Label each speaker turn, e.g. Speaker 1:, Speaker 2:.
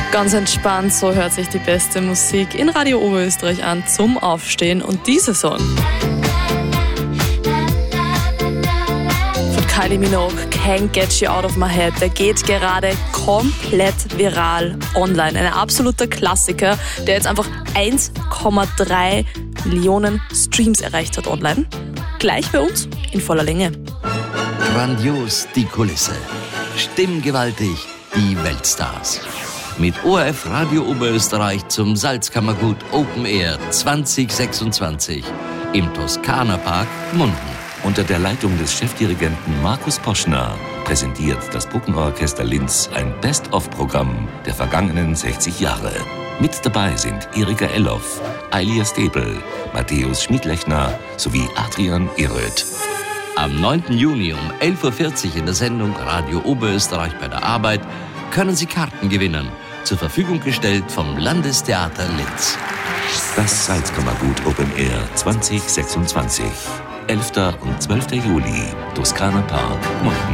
Speaker 1: Ganz entspannt, so hört sich die beste Musik in Radio Oberösterreich an zum Aufstehen. Und dieser Song von Kylie Minogue, Can't Get You Out of My Head, der geht gerade komplett viral online. Ein absoluter Klassiker, der jetzt einfach 1,3 Millionen Streams erreicht hat online. Gleich bei uns in voller Länge.
Speaker 2: Grandios die Kulisse, stimmgewaltig die Weltstars. Mit ORF Radio Oberösterreich zum Salzkammergut Open Air 2026 im Toskana-Park Munden.
Speaker 3: Unter der Leitung des Chefdirigenten Markus Poschner präsentiert das Bruckner-Orchester Linz ein Best-of-Programm der vergangenen 60 Jahre. Mit dabei sind Erika Elloff, Eilia Stebel, Matthäus Schmidlechner sowie Adrian Eröth.
Speaker 2: Am 9. Juni um 11.40 Uhr in der Sendung Radio Oberösterreich bei der Arbeit können Sie Karten gewinnen. Zur Verfügung gestellt vom Landestheater Linz.
Speaker 3: Das Salzkammergut Open Air 2026. 11. und 12. Juli, Toskana Park, Munden.